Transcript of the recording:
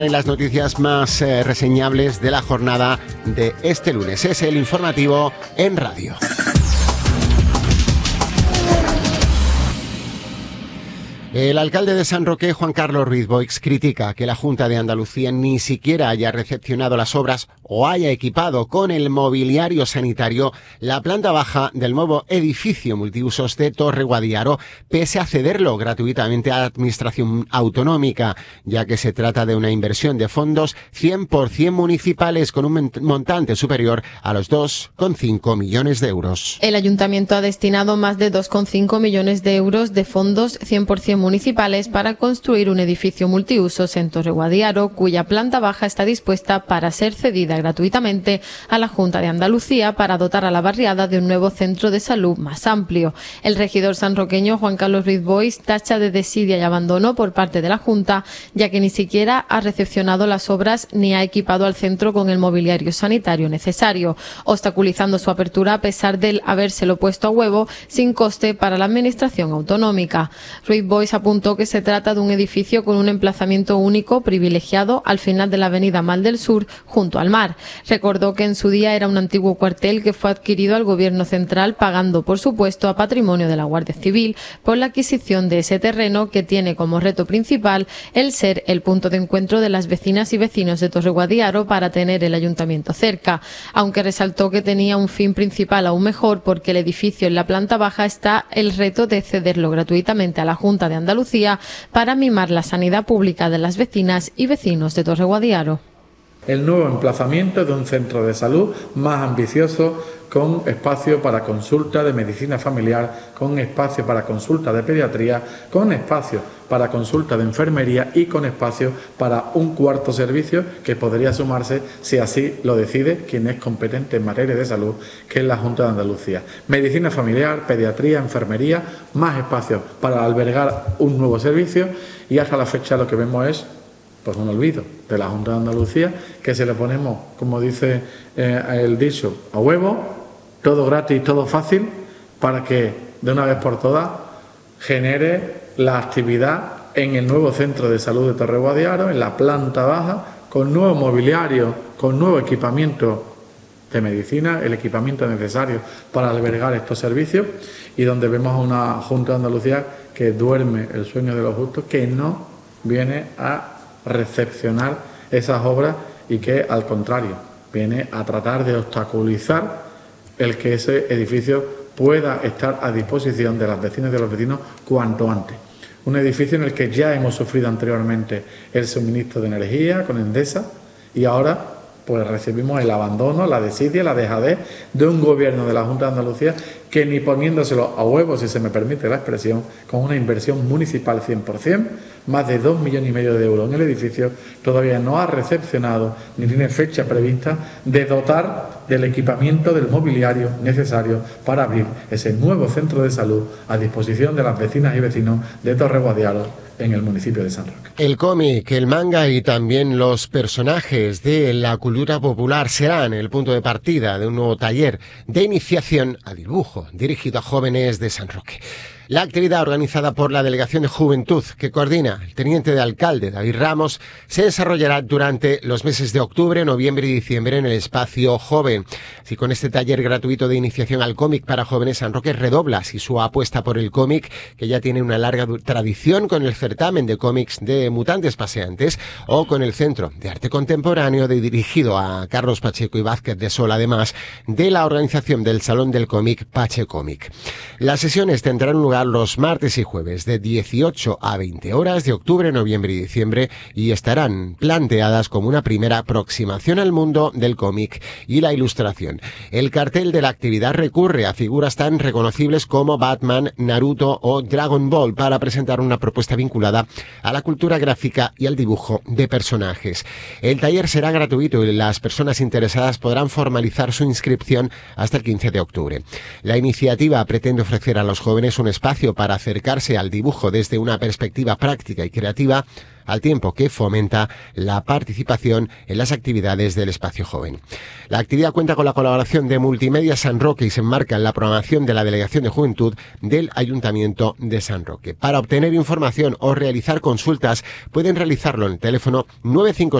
En las noticias más reseñables de la jornada de este lunes. Es el informativo en radio. El alcalde de San Roque, Juan Carlos Ruiz Boix, critica que la Junta de Andalucía ni siquiera haya recepcionado las obras o haya equipado con el mobiliario sanitario la planta baja del nuevo edificio multiusos de Torre Guadiaro, pese a cederlo gratuitamente a la Administración Autonómica, ya que se trata de una inversión de fondos 100% municipales con un montante superior a los 2,5 millones de euros. El Ayuntamiento ha destinado más de 2,5 millones de euros de fondos 100% municipales para construir un edificio multiusos en Torre Guadiaro, cuya planta baja está dispuesta para ser cedida gratuitamente a la Junta de Andalucía para dotar a la barriada de un nuevo centro de salud más amplio. El regidor sanroqueño Juan Carlos Ruiz Boix tacha de desidia y abandono por parte de la Junta, ya que ni siquiera ha recepcionado las obras ni ha equipado al centro con el mobiliario sanitario necesario, obstaculizando su apertura a pesar del habérselo puesto a huevo sin coste para la Administración Autonómica. Ruiz Boix apuntó que se trata de un edificio con un emplazamiento único privilegiado al final de la avenida Mal del Sur, junto al mar. Recordó que en su día era un antiguo cuartel que fue adquirido al Gobierno central, pagando por supuesto a patrimonio de la Guardia Civil por la adquisición de ese terreno, que tiene como reto principal el ser el punto de encuentro de las vecinas y vecinos de Torre Guadiaro para tener el ayuntamiento cerca, aunque resaltó que tenía un fin principal aún mejor, porque el edificio en la planta baja está el reto de cederlo gratuitamente a la Junta de Andalucía para mimar la sanidad pública de las vecinas y vecinos de Torre Guadiaro. El nuevo emplazamiento de un centro de salud más ambicioso, con espacio para consulta de medicina familiar, con espacio para consulta de pediatría, con espacio para consulta de enfermería y con espacio para un cuarto servicio que podría sumarse, si así lo decide quien es competente en materia de salud, que es la Junta de Andalucía. Medicina familiar, pediatría, enfermería, más espacio para albergar un nuevo servicio, y hasta la fecha lo que vemos es pues un olvido de la Junta de Andalucía, que se le ponemos, como dice el dicho, a huevo, todo gratis, todo fácil, para que de una vez por todas genere la actividad en el nuevo centro de salud de Torre Guadiaro, en la planta baja, con nuevo mobiliario, con nuevo equipamiento de medicina, el equipamiento necesario para albergar estos servicios, y donde vemos a una Junta de Andalucía que duerme el sueño de los justos, que no viene a recepcionar esas obras y que, al contrario, viene a tratar de obstaculizar el que ese edificio pueda estar a disposición de las vecinas y de los vecinos cuanto antes. Un edificio en el que ya hemos sufrido anteriormente el suministro de energía con Endesa, y ahora pues recibimos el abandono, la desidia, la dejadez de un gobierno de la Junta de Andalucía que, ni poniéndoselo a huevos, si se me permite la expresión, con una inversión municipal 100%, más de 2,5 millones de euros en el edificio, todavía no ha recepcionado ni tiene fecha prevista de dotar del equipamiento, del mobiliario necesario para abrir ese nuevo centro de salud a disposición de las vecinas y vecinos de Torre Guadiaro, en el municipio de San Roque. El cómic, el manga y también los personajes de la cultura popular serán el punto de partida de un nuevo taller de iniciación a dibujo dirigido a jóvenes de San Roque. La actividad, organizada por la Delegación de Juventud que coordina el teniente de alcalde David Ramos, se desarrollará durante los meses de octubre, noviembre y diciembre en el espacio joven. Así, con este taller gratuito de iniciación al cómic para jóvenes, San Roque redobla así su apuesta por el cómic, que ya tiene una larga tradición con el certamen de cómics de Mutantes Paseantes o con el Centro de Arte Contemporáneo dirigido a Carlos Pacheco y Vázquez de Sol, además de la organización del Salón del Cómic Pachecómic. Las sesiones tendrán lugar los martes y jueves de 18 a 20 horas de octubre, noviembre y diciembre, y estarán planteadas como una primera aproximación al mundo del cómic y la ilustración. El cartel de la actividad recurre a figuras tan reconocibles como Batman, Naruto o Dragon Ball para presentar una propuesta vinculada a la cultura gráfica y al dibujo de personajes. El taller será gratuito y las personas interesadas podrán formalizar su inscripción hasta el 15 de octubre. La iniciativa pretende ofrecer a los jóvenes un espacio espacio para acercarse al dibujo desde una perspectiva práctica y creativa, al tiempo que fomenta la participación en las actividades del espacio joven. La actividad cuenta con la colaboración de Multimedia San Roque y se enmarca en la programación de la Delegación de Juventud del Ayuntamiento de San Roque. Para obtener información o realizar consultas pueden realizarlo en el teléfono 957